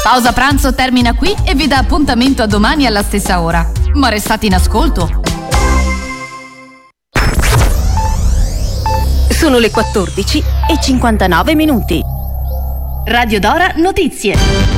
Pausa pranzo termina qui e vi dà appuntamento a domani alla stessa ora. Ma restate in ascolto. Sono le 14:59. Radio Dora Notizie.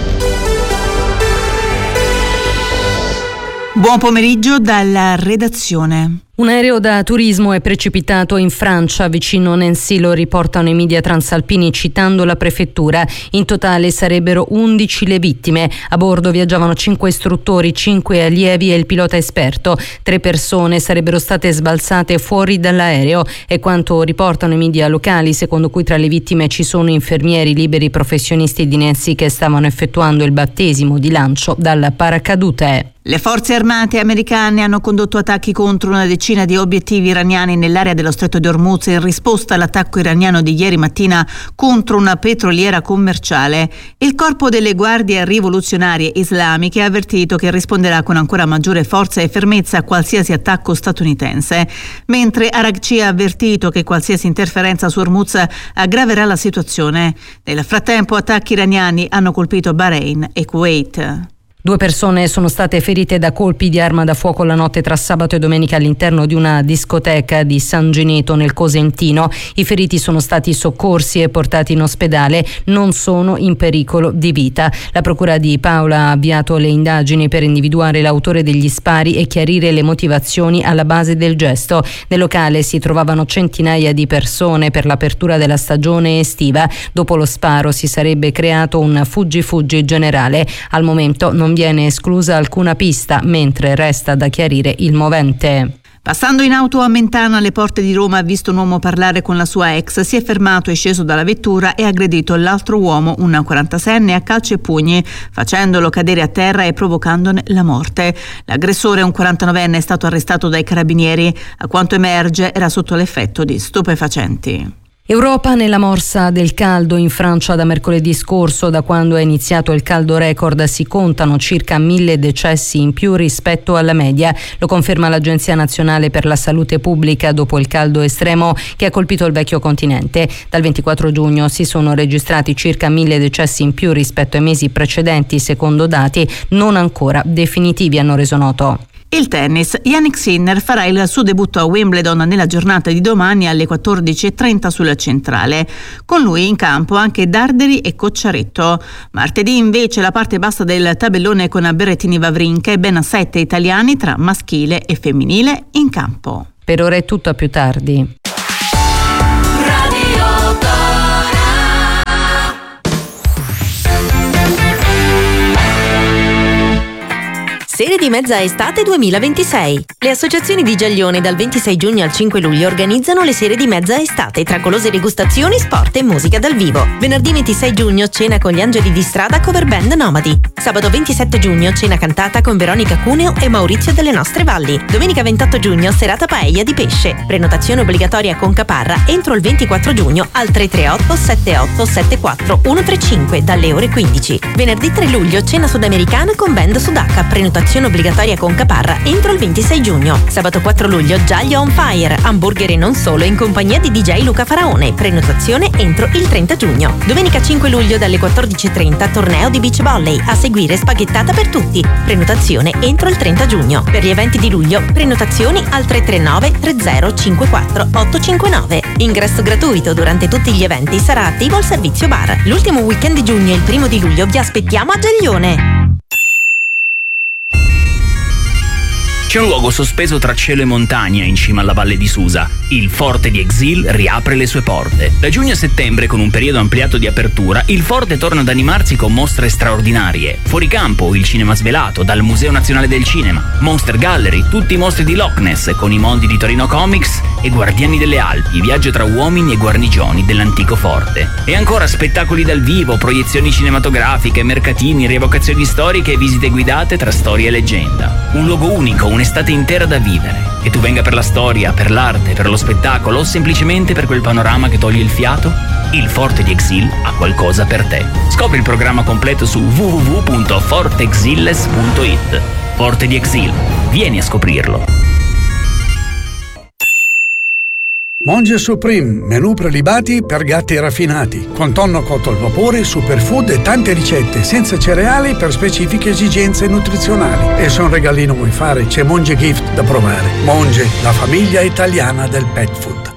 Buon pomeriggio dalla redazione. Un aereo da turismo è precipitato in Francia, vicino Nancy, lo riportano i media transalpini citando la prefettura. In totale sarebbero 11 le vittime. A bordo viaggiavano 5 istruttori, 5 allievi e il pilota esperto. 3 persone sarebbero state sbalzate fuori dall'aereo. È quanto riportano i media locali, secondo cui tra le vittime ci sono infermieri liberi professionisti di Nancy che stavano effettuando il battesimo di lancio dal paracadute. Le forze armate americane hanno condotto attacchi contro una decina di obiettivi iraniani nell'area dello Stretto di Hormuz in risposta all'attacco iraniano di ieri mattina contro una petroliera commerciale. Il corpo delle guardie rivoluzionarie islamiche ha avvertito che risponderà con ancora maggiore forza e fermezza a qualsiasi attacco statunitense, mentre Araghchi ha avvertito che qualsiasi interferenza su Hormuz aggraverà la situazione. Nel frattempo attacchi iraniani hanno colpito Bahrain e Kuwait. 2 persone sono state ferite da colpi di arma da fuoco la notte tra sabato e domenica all'interno di una discoteca di San Geneto nel Cosentino. I feriti sono stati soccorsi e portati in ospedale, non sono in pericolo di vita. La procura di Paola ha avviato le indagini per individuare l'autore degli spari e chiarire le motivazioni alla base del gesto. Nel locale si trovavano centinaia di persone per l'apertura della stagione estiva. Dopo lo sparo si sarebbe creato un fuggi-fuggi generale. Al momento non viene esclusa alcuna pista, mentre resta da chiarire il movente. Passando in auto a Mentana alle porte di Roma ha visto un uomo parlare con la sua ex, si è fermato, è sceso dalla vettura e ha aggredito l'altro uomo, un 46enne, a calci e pugni, facendolo cadere a terra e provocandone la morte. L'aggressore, un 49enne, è stato arrestato dai carabinieri. A quanto emerge era sotto l'effetto di stupefacenti. Europa nella morsa del caldo. In Francia da mercoledì scorso, da quando è iniziato il caldo record, si contano circa 1000 decessi in più rispetto alla media. Lo conferma l'Agenzia Nazionale per la Salute Pubblica dopo il caldo estremo che ha colpito il vecchio continente. Dal 24 giugno si sono registrati circa 1000 decessi in più rispetto ai mesi precedenti, secondo dati non ancora definitivi, hanno reso noto. Il tennis. Jannik Sinner farà il suo debutto a Wimbledon nella giornata di domani alle 14:30 sulla centrale. Con lui in campo anche Darderi e Cocciaretto. Martedì invece la parte bassa del tabellone con Berrettini Wawrinka e ben 7 italiani tra maschile e femminile in campo. Per ora è tutto, a più tardi. Serie di mezza estate 2026. Le associazioni di Giaglione dal 26 giugno al 5 luglio organizzano le serie di mezza estate tra golose degustazioni, sport e musica dal vivo. Venerdì 26 giugno cena con gli Angeli di Strada cover band Nomadi. Sabato 27 giugno cena cantata con Veronica Cuneo e Maurizio delle Nostre Valli. Domenica 28 giugno serata paella di pesce. Prenotazione obbligatoria con Caparra entro il 24 giugno al 338 78 74 135 dalle ore 15. Venerdì 3 luglio cena sudamericana con band Sudacca. Prenotazione obbligatoria con Caparra entro il 26 giugno. Sabato 4 luglio Giaglio on Fire, hamburger e non solo in compagnia di DJ Luca Faraone. Prenotazione entro il 30 giugno. Domenica 5 luglio dalle 14:30 torneo di beach volley, a seguire spaghettata per tutti. Prenotazione entro il 30 giugno. Per gli eventi di luglio prenotazioni al 339 3054 859. Ingresso gratuito durante tutti gli eventi, sarà attivo il servizio bar. L'ultimo weekend di giugno e il 1 di luglio vi aspettiamo a Giaglione. C'è un luogo sospeso tra cielo e montagna in cima alla valle di Susa. Il Forte di Exil riapre le sue porte. Da giugno a settembre, con un periodo ampliato di apertura, il Forte torna ad animarsi con mostre straordinarie. Fuori campo, il cinema svelato dal Museo Nazionale del Cinema, Monster Gallery, tutti i mostri di Loch Ness con i mondi di Torino Comics e Guardiani delle Alpi, viaggio tra uomini e guarnigioni dell'antico forte. E ancora spettacoli dal vivo, proiezioni cinematografiche, mercatini, rievocazioni storiche e visite guidate tra storia e leggenda. Un luogo unico, un'estate intera da vivere. E tu venga per la storia, per l'arte, per lo spettacolo o semplicemente per quel panorama che toglie il fiato? Il Forte di Exil ha qualcosa per te. Scopri il programma completo su www.forteexilles.it. Forte di Exil, vieni a scoprirlo. Monge Supreme, menù prelibati per gatti raffinati, con tonno cotto al vapore, superfood e tante ricette senza cereali per specifiche esigenze nutrizionali. E se un regalino vuoi fare, c'è Monge Gift da provare. Monge, la famiglia italiana del pet food.